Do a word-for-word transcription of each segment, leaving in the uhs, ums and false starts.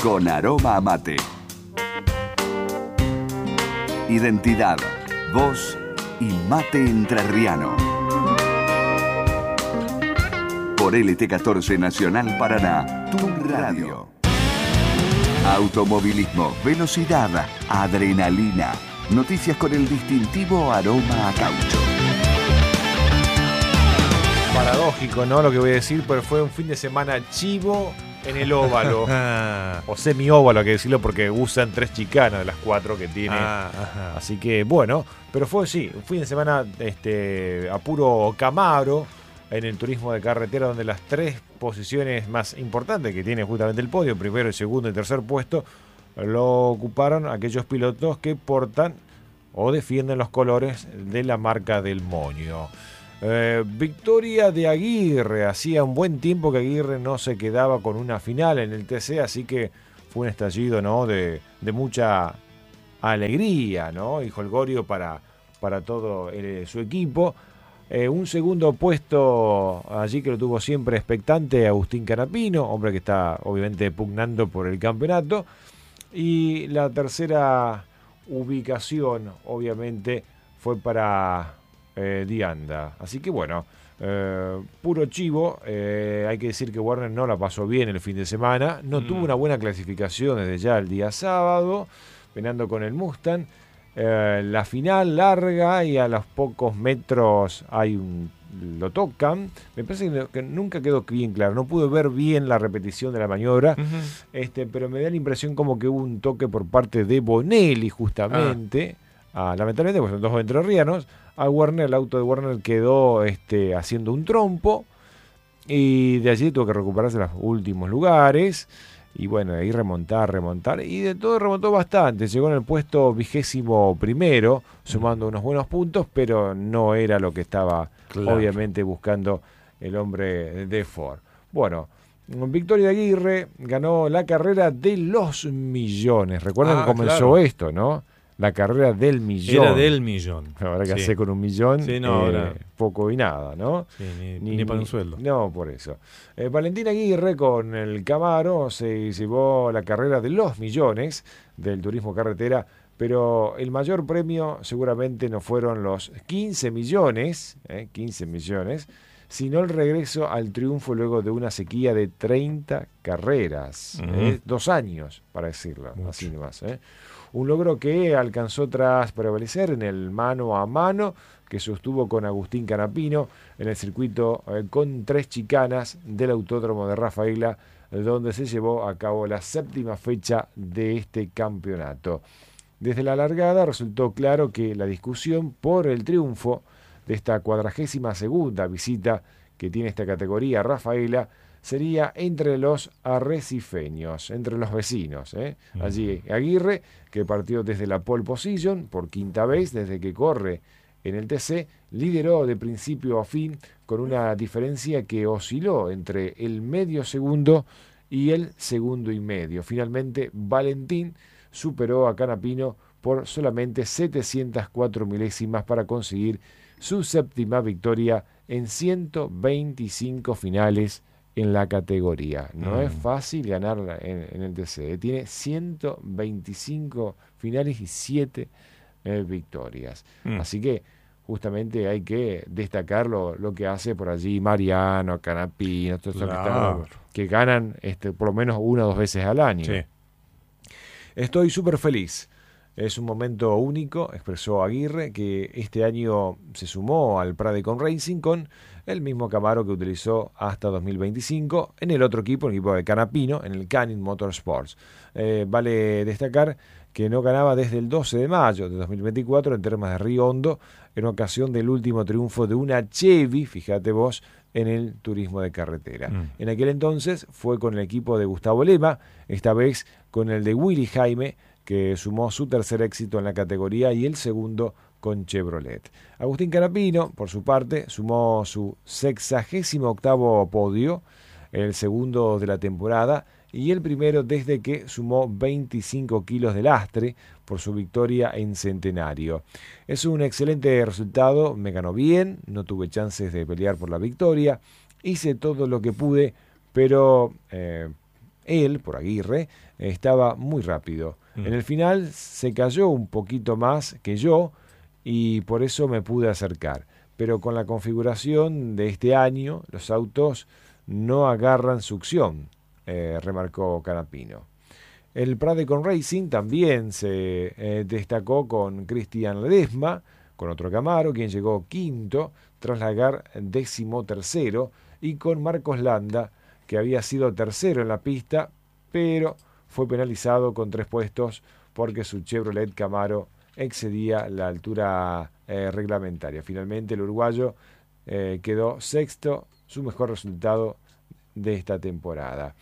con aroma a mate. Identidad, voz y mate entrerriano. Por L T catorce Nacional Paraná, tu radio. Automovilismo, velocidad, adrenalina. Noticias con el distintivo aroma a caucho. Paradójico, ¿no? Lo que voy a decir, pero fue un fin de semana chivo en el óvalo. O semi-óvalo, hay que decirlo, porque usan tres chicanas de las cuatro que tiene. Ah, así que, bueno, pero fue, sí, un fin de semana este, a puro Camaro en el turismo de carretera, donde las tres posiciones más importantes que tiene justamente el podio, primero, segundo y tercer puesto, lo ocuparon aquellos pilotos que portan o defienden los colores de la marca del moño. Eh, victoria de Aguirre. Hacía un buen tiempo que Aguirre no se quedaba con una final en el T C, así que fue un estallido, ¿no? de, de mucha alegría, ¿no? Y jolgorio para, para todo el, su equipo. Eh, un segundo puesto allí que lo tuvo siempre expectante Agustín Canapino, hombre que está obviamente pugnando por el campeonato. Y la tercera ubicación, obviamente, fue para eh, Dianda. Así que bueno, eh, puro chivo. Eh, hay que decir que Werner no la pasó bien el fin de semana. No mm. tuvo una buena clasificación desde ya el día sábado, penando con el Mustang. Eh, la final larga y a los pocos metros hay un, lo tocan. Me parece que, que nunca quedó bien claro. No pude ver bien la repetición de la maniobra, uh-huh. este, pero me da la impresión como que hubo un toque por parte de Bonelli justamente. Ah. Ah, lamentablemente, pues son dos entrerrianos. A Werner, el auto de Werner quedó este, haciendo un trompo y de allí tuvo que recuperarse los últimos lugares. Y bueno, ahí remontar, remontar. Y de todo remontó bastante. Llegó en el puesto vigésimo primero, sumando unos buenos puntos, pero no era lo que estaba, claro, obviamente buscando el hombre de Ford. Bueno, victoria de Aguirre, ganó la carrera de los millones. Recuerden ah, que comenzó claro. esto, ¿no? La carrera del millón. Era del millón. Ahora que sí. hace con un millón, sí, no, eh, poco y nada, ¿no? Sí, ni, ni, ni para un sueldo. No, por eso. Eh, Valentín Aguirre con el Camaro se llevó la carrera de los millones del turismo carretera, pero el mayor premio seguramente no fueron los quince millones, eh, quince millones, sino el regreso al triunfo luego de una sequía de treinta carreras. Uh-huh. eh, dos años, para decirlo, Mucho. así nomás, ¿eh? Un logro que alcanzó tras prevalecer en el mano a mano que sostuvo con Agustín Canapino en el circuito eh, con tres chicanas del Autódromo de Rafaela, donde se llevó a cabo la séptima fecha de este campeonato. Desde la largada resultó claro que la discusión por el triunfo de esta cuadragésima segunda visita que tiene esta categoría Rafaela sería entre los arrecifeños, entre los vecinos. ¿eh? Allí Aguirre, que partió desde la pole position por quinta vez desde que corre en el T C, lideró de principio a fin con una diferencia que osciló entre el medio segundo y el segundo y medio. Finalmente, Valentín superó a Canapino por solamente setecientas cuatro milésimas para conseguir su séptima victoria en ciento veinticinco finales en la categoría. No mm. es fácil ganar en, en el T C. Tiene ciento veinticinco finales y siete eh, victorias. Mm. Así que justamente hay que destacar lo, lo que hace por allí Mariano, Canapino, todos claro. que, están, que ganan este, por lo menos una o dos veces al año. Sí. Estoy súper feliz. Es un momento único, expresó Aguirre, que este año se sumó al Pradecon Racing con el mismo Camaro que utilizó hasta dos mil veinticinco en el otro equipo, el equipo de Canapino, en el Canning Motorsports. Eh, vale destacar que no ganaba desde el doce de mayo de dos mil veinticuatro en Termas de Río Hondo, en ocasión del último triunfo de una Chevy, fíjate vos, en el turismo de carretera. Mm. En aquel entonces fue con el equipo de Gustavo Lema, esta vez con el de Willy Jaime, que sumó su tercer éxito en la categoría y el segundo con Chevrolet. Agustín Canapino, por su parte, sumó su sexagésimo octavo podio, el segundo de la temporada, y el primero desde que sumó veinticinco kilos de lastre por su victoria en Centenario. Es un excelente resultado, me ganó bien, no tuve chances de pelear por la victoria, hice todo lo que pude, pero eh, él, por Aguirre, estaba muy rápido. Mm. En el final se cayó un poquito más que yo y por eso me pude acercar. Pero con la configuración de este año, los autos no agarran succión, eh, remarcó Canapino. El Pradecon Racing también se eh, destacó con Cristian Ledesma, con otro Camaro, quien llegó quinto tras largar décimo tercero, y con Marcos Landa, que había sido tercero en la pista, pero fue penalizado con tres puestos porque su Chevrolet Camaro excedía la altura eh, reglamentaria. Finalmente el uruguayo eh, quedó sexto, su mejor resultado de esta temporada.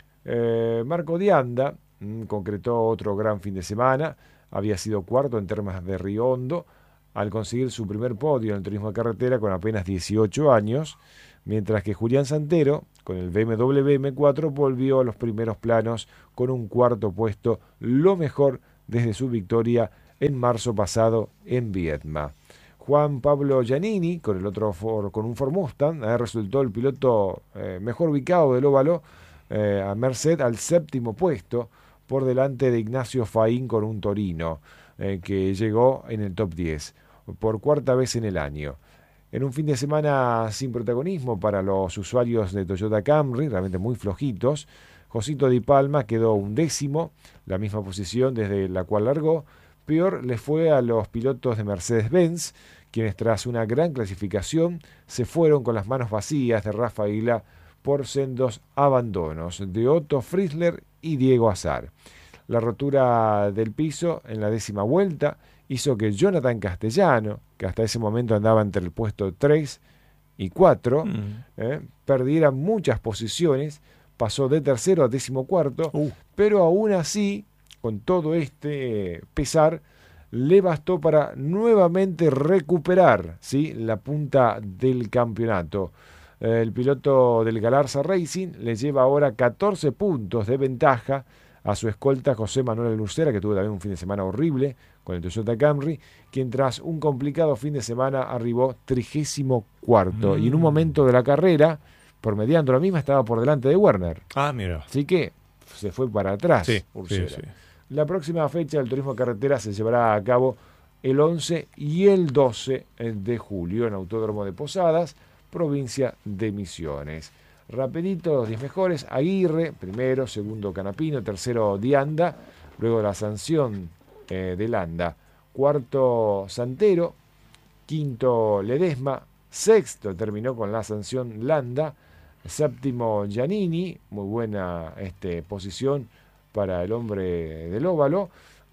Eh, Marco Dianda mmm, concretó otro gran fin de semana, había sido cuarto en Termas de Río Hondo, al conseguir su primer podio en el turismo de carretera con apenas dieciocho años, mientras que Julián Santero, con el B M W M cuatro, volvió a los primeros planos con un cuarto puesto, lo mejor desde su victoria en marzo pasado en Viedma. Juan Pablo Giannini, con el otro for, con un Ford Mustang, eh, resultó el piloto eh, mejor ubicado del óvalo, eh, a merced al séptimo puesto, por delante de Ignacio Faín con un Torino, eh, que llegó en el top diez, por cuarta vez en el año. En un fin de semana sin protagonismo para los usuarios de Toyota Camry, realmente muy flojitos, Josito Di Palma quedó undécimo, la misma posición desde la cual largó. Peor le fue a los pilotos de Mercedes-Benz, quienes tras una gran clasificación se fueron con las manos vacías de Rafa Aguila por sendos abandonos de Otto Frizzler y Diego Azar. La rotura del piso en la décima vuelta hizo que Jonathan Castellano, que hasta ese momento andaba entre el puesto tres y cuatro, mm. eh, perdiera muchas posiciones, pasó de tercero a décimo cuarto, uh. pero aún así, con todo este pesar, le bastó para nuevamente recuperar, ¿sí?, la punta del campeonato. Eh, el piloto del Galarza Racing le lleva ahora catorce puntos de ventaja a su escolta José Manuel Lucera, que tuvo también un fin de semana horrible con el Toyota Camry, quien tras un complicado fin de semana arribó trigésimo cuarto. Mm. Y en un momento de la carrera, promediando la misma, estaba por delante de Werner. Ah, mira. Así que se fue para atrás. Sí, Ursera. sí, sí. La próxima fecha del turismo de carretera se llevará a cabo el once y el doce de julio en Autódromo de Posadas, provincia de Misiones. Rapidito, los diez mejores: Aguirre, primero, segundo Canapino, tercero Dianda, luego la sanción eh, de Landa, cuarto Santero, quinto Ledesma, sexto terminó con la sanción Landa, séptimo Giannini, muy buena este, posición para el hombre del óvalo,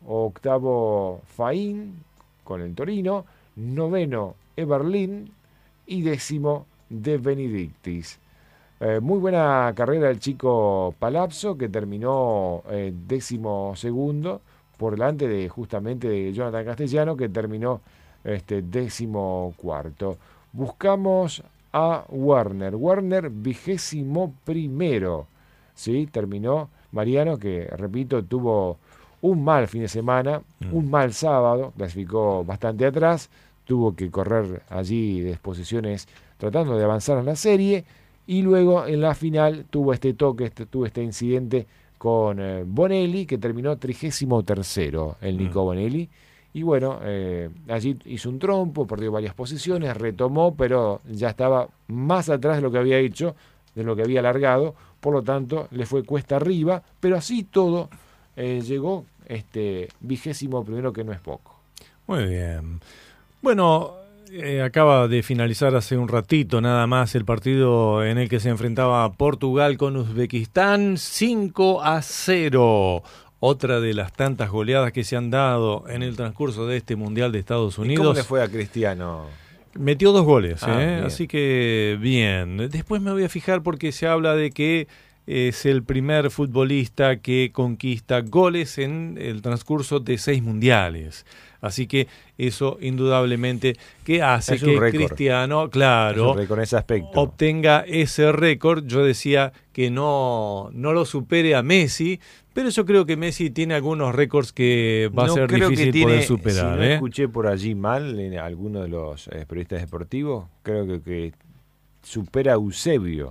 octavo Faín con el Torino, noveno Eberlin y décimo De Benedictis. Eh, muy buena carrera el chico Palazzo, que terminó eh, décimo segundo, por delante de justamente de Jonathan Castellano, que terminó este, décimo cuarto. Buscamos a Werner. Werner vigésimo primero. ¿Sí? Terminó Mariano, que repito, tuvo un mal fin de semana, mm. un mal sábado, clasificó bastante atrás, tuvo que correr allí de posiciones tratando de avanzar en la serie. Y luego en la final tuvo este toque, este, tuvo este incidente con eh, Bonelli, que terminó trigésimo tercero, el Nico mm. Bonelli. Y bueno, eh, allí hizo un trompo, perdió varias posiciones, retomó, pero ya estaba más atrás de lo que había hecho, de lo que había largado. Por lo tanto, le fue cuesta arriba, pero así todo eh, llegó este vigésimo primero, que no es poco. Muy bien. Bueno, Eh, acaba de finalizar hace un ratito nada más el partido en el que se enfrentaba Portugal con Uzbekistán, cinco a cero. Otra de las tantas goleadas que se han dado en el transcurso de este Mundial de Estados Unidos. ¿Y cómo le fue a Cristiano? Metió dos goles, ah, ¿eh? Así que bien. Después me voy a fijar porque se habla de que es el primer futbolista que conquista goles en el transcurso de seis mundiales. Así que eso indudablemente que hace que récord. Cristiano, claro, con ese aspecto, obtenga ese récord. Yo decía que no, no lo supere a Messi, pero yo creo que Messi tiene algunos récords que va no a ser difícil tiene, poder superar. Si no ¿eh? escuché por allí mal en alguno de los eh, periodistas deportivos, creo que, que supera a Eusebio.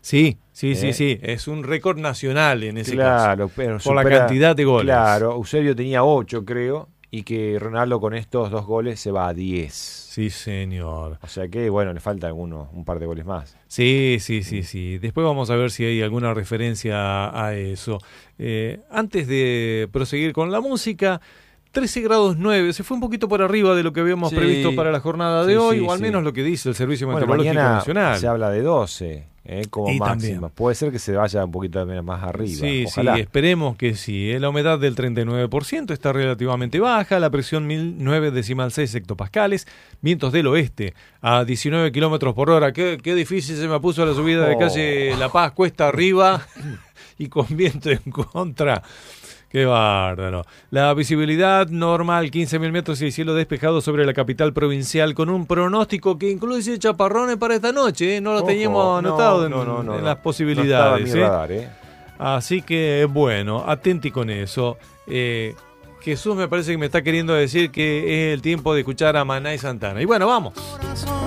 Sí, sí, ¿Eh? sí, sí. Es un récord nacional en ese claro, caso. pero Por la supera- cantidad de goles. Claro, Eusebio tenía ocho, creo, y que Ronaldo con estos dos goles se va a diez. Sí, señor. O sea que, bueno, le falta alguno, un par de goles más. Sí, sí, sí, sí. Después vamos a ver si hay alguna referencia a eso. Eh, antes de proseguir con la música, trece grados nueve, se fue un poquito por arriba de lo que habíamos Sí. previsto para la jornada de Sí, hoy, sí, o al sí. menos lo que dice el Servicio Bueno, Meteorológico mañana Nacional. se habla de doce, eh, como Y máxima. también. Puede ser que se vaya un poquito más arriba. Sí, Ojalá. sí, esperemos que sí. Eh, La humedad del treinta y nueve por ciento está relativamente baja, la presión mil nueve decimal seis hectopascales, vientos del oeste a diecinueve kilómetros por hora. Qué, qué difícil se me puso la subida de Oh. calle La Paz, cuesta arriba y con viento en contra. Qué bárbaro. La visibilidad normal, quince mil metros y cielo despejado sobre la capital provincial con un pronóstico que incluye chaparrones para esta noche. ¿eh? No lo Ojo, teníamos no, anotado en, no, no, no, en no. las No posibilidades. estaba en mi ¿eh? radar, eh. Así que, bueno, atenti con eso. Eh, Jesús me parece que me está queriendo decir que es el tiempo de escuchar a Maná y Santana. Y bueno, vamos.